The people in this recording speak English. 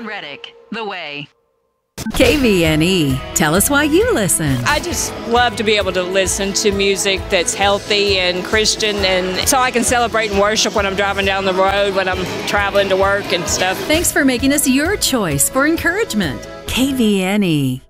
Reddick, The Way. KVNE. Tell us why you listen. I just love to be able to listen to music that's healthy and Christian, and so I can celebrate and worship when I'm driving down the road, when I'm traveling to work and stuff. Thanks for making us your choice for encouragement. KVNE.